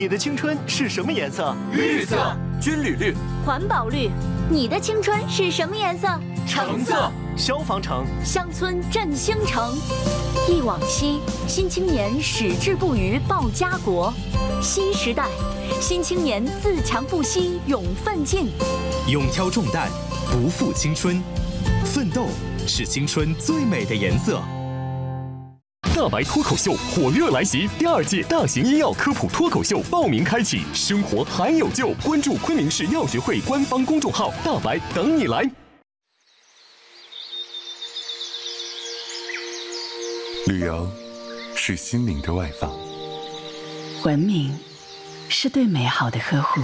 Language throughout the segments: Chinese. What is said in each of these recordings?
你的青春是什么颜色？ 绿色。 军旅绿。 环保绿。你的青春是什么颜色？ 橙色。 消防橙。 乡村振兴城。忆往昔，新青年矢志不渝报家国。新时代，新青年自强不息勇奋进。 勇挑重担，不负青春。奋斗是青春最美的颜色。 大白脱口秀火热来袭，第2届大型医药科普脱口秀报名开启，生活还有救！关注昆明市药学会官方公众号“大白”，等你来。 旅游是心灵的外放， 文明是对美好的呵护，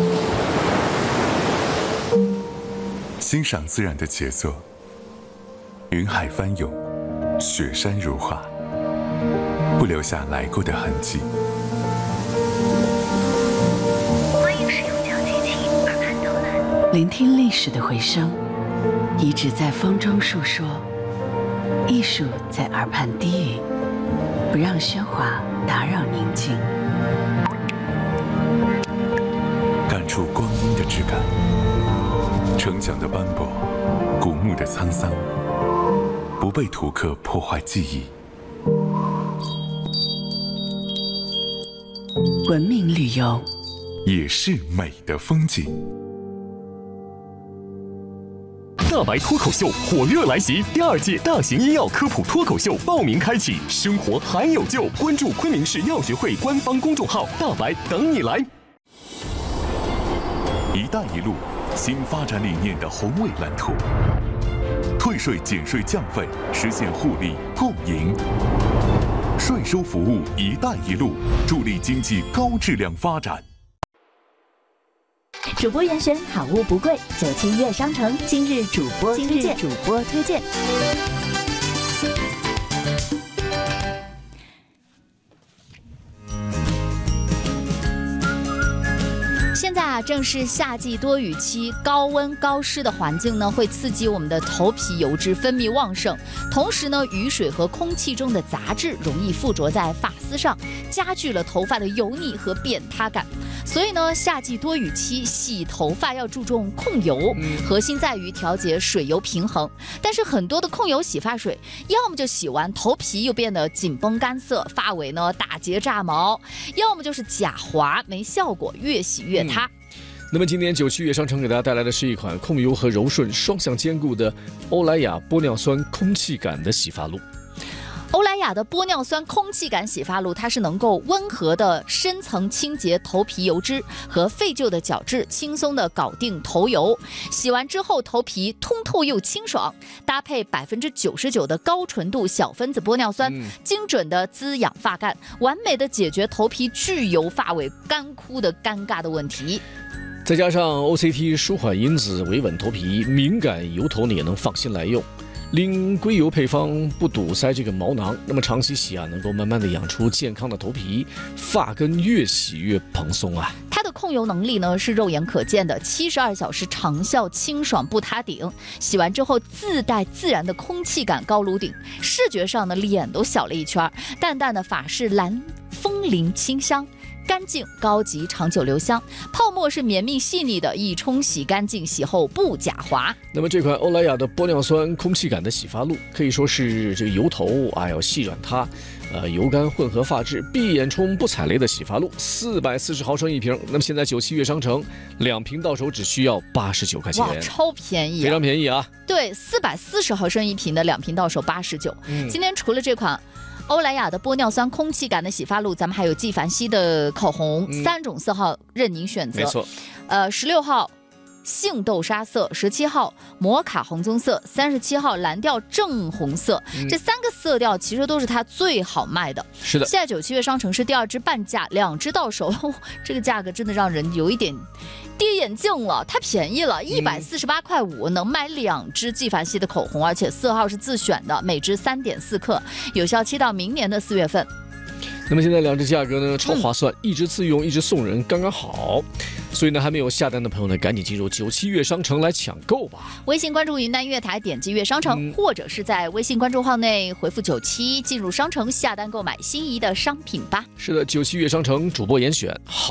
欣赏自然的杰作，云海翻涌，雪山如画，不留下来过的痕迹。 欢迎使用脚机器耳畔导览， 聆听历史的回声，遗址在风中述说，艺术在耳畔低语，不让喧哗打扰宁静。 感触光阴的质感，城墙的斑驳，古墓的沧桑，不被图刻破坏记忆。 文明旅游也是美的风景。 大白脱口秀火热来袭，第2届大型医药科普脱口秀报名开启，生活还有救！关注昆明市药学会官方公众号“大白”，等你来。 一带一路新发展理念的宏伟蓝图，退税减税降费，实现互利共赢。税收服务一带一路，助力经济高质量发展。 主播严选，好物不贵，97悦商城今日主播推荐。 现在啊，正是夏季多雨期，高温高湿的环境呢，会刺激我们的头皮油脂分泌旺盛，同时呢，雨水和空气中的杂质容易附着在发丝上，加剧了头发的油腻和扁塌感。所以呢，夏季多雨期洗头发要注重控油，核心在于调节水油平衡。但是很多的控油洗发水，要么就洗完头皮又变得紧绷干涩，发尾呢打结炸毛，要么就是假滑没效果，越洗越塌。 那么今年97悦商城给大家带来的是一款控油和柔顺双向兼顾的欧莱雅玻尿酸空气感的洗发露。 欧莱雅的玻尿酸空气感洗发露，它是能够温和的深层清洁头皮油脂和废旧的角质，轻松的搞定头油。洗完之后，头皮通透又清爽，搭配99%的高纯度小分子玻尿酸，精准的滋养发干，完美的解决头皮巨油发尾干枯的尴尬的问题。 再加上 OCT 舒缓因子，维稳头皮，敏感油头呢也能放心来用。令硅油配方不堵塞这个毛囊，那么长期洗啊，能够慢慢的养出健康的头皮，发根越洗越蓬松啊。 它的控油能力呢是肉眼可见的，72小时长效清爽不塌顶，洗完之后自带自然的空气感高颅顶，视觉上呢脸都小了一圈，淡淡的法式蓝风铃清香。干净高级长久留香，泡沫是绵密细腻的，一冲洗干净，洗后不假滑。 那么这款欧莱雅的玻尿酸空气感的洗发露，可以说是这个油头要细软塌，油干混合发质，闭眼冲不踩雷的洗发露，440毫升一瓶。那么现在97悦商城2瓶到手只需要89块钱， 哇，超便宜， 非常便宜啊！ 对，440毫升一瓶的2瓶到手89。今天除了这款欧莱雅的玻尿酸空气感的洗发露，咱们还有纪梵希的口红，3种色号任您选择。 没错 ，16号杏豆沙色，17号摩卡红棕色，37号蓝调正红色，这3个色调其实都是它最好卖的。 是的， 现在97悦商城是第2支半价，2支到手，这个价格真的让人有一点跌眼镜了，太便宜了，148块5能买2支纪梵希的口红，而且色号是自选的，每支3.4克，有效期到明年的4月份。 那么现在两只价格呢超划算，一只自用，一只送人，刚刚好。所以呢，还没有下单的朋友呢，赶紧进入97悦商城来抢购吧。 微信关注云南粤台，点击悦商城，或者是在微信关注号内回复97进入商城下单购买心仪的商品吧。 是的，97悦商城主播严选好。